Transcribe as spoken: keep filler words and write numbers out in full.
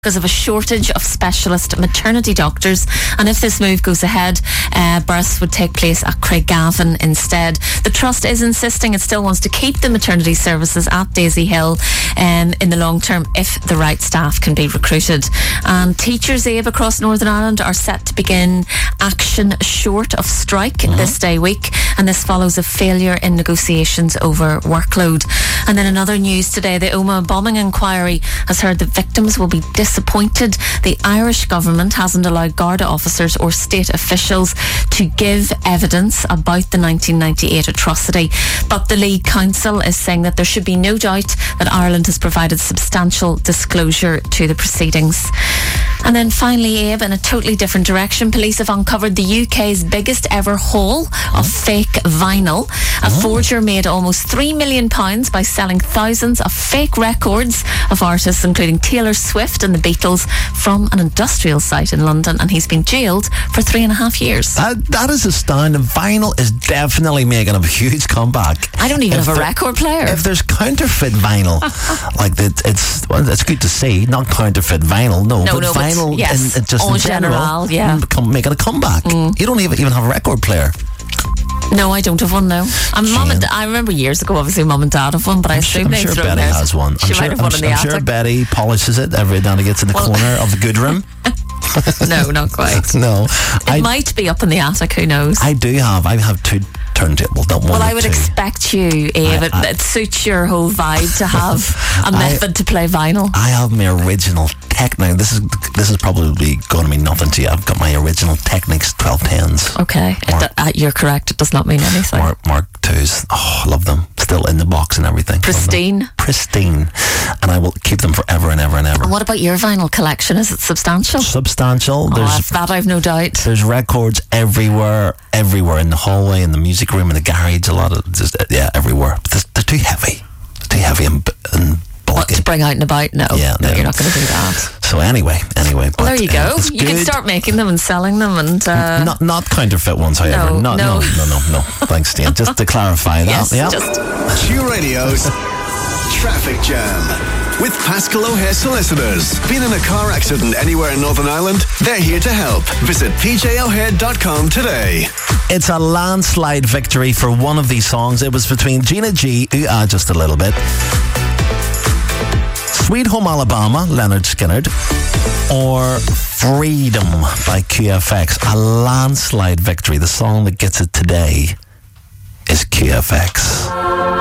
because of a shortage of specialist maternity doctors, and if this move goes ahead, uh, births would take place at Craigavon instead. The Trust is insisting it still wants to keep the maternity services at Daisy Hill um, in the long term if the right staff can be recruited. And teachers, Abe, across Northern Ireland are set to begin action short of strike mm-hmm. this day week, and this follows a failure in negotiations over workload. And then another news today, the Omagh bombing inquiry has heard that victims will be disappointed disappointed the Irish government hasn't allowed Garda officers or state officials to give evidence about the nineteen ninety-eight atrocity. But the League Council is saying that there should be no doubt that Ireland has provided substantial disclosure to the proceedings. And then finally, Abe, in a totally different direction, police have uncovered the U K's biggest ever haul of fake vinyl. A oh. forger made almost three million pounds by selling thousands of fake records of artists including Taylor Swift and the Beatles from an industrial site in London, and he's been jailed for three and a half years. That, that is astounding. Vinyl is definitely making a huge comeback. I don't even if have a there, record player. If there's counterfeit vinyl, like it, it's well, it's good to see, not counterfeit vinyl, no, no but no, vinyl but yes, in, just en in general, general, yeah. come, making a comeback. Mm. You don't even, even have a record player. No, I don't have one now. I'm mum and I remember years ago, obviously, mum and dad have one, but I I'm assume sure, they I'm sure throw Betty theirs. has one. She I'm might sure, have one I'm, in the I'm attic. sure Betty polishes it every time it gets in the well, corner of the good room. No, not quite. No, it I, might be up in the attic. Who knows? I do have. I have two turntables. Not one. Well, I would two. expect you, Eve. It, it suits your whole vibe to have a method I, to play vinyl. I have my original Technics. This is this is probably going to mean nothing to you. I've got my original Technics twelve tens. Okay, Mark, it, uh, you're correct. It does not mean anything. Mark, Mark twos. Oh, I love them. Still in the box and everything. Pristine. Pristine. And I will keep them forever and ever and ever. And what about your vinyl collection? Is it substantial? Substantial. Oh, there's, that I've no doubt. There's records everywhere, everywhere in the hallway, in the music room, in the garage. A lot of just yeah, everywhere. But they're, they're too heavy. They're too heavy and. and What, to bring out and about? No, yeah, no, no. You're not going to do that. So anyway, anyway. Well, but, there you go. Uh, you good. can start making them and selling them, and uh, not not counterfeit ones, however. No, not, no, no, no, no, no. Thanks, Dean. Just to clarify that. Yes, yeah. just Q Radio's Traffic Jam with Pascal O'Hare Solicitors. Been in a car accident anywhere in Northern Ireland? They're here to help. Visit p j o'hare dot com today. It's a landslide victory for one of these songs. It was between Gina G, ooh, ah, just a little bit, Sweet Home Alabama, Leonard Skinner, or Freedom by Q F X. A landslide victory. The song that gets it today is Q F X.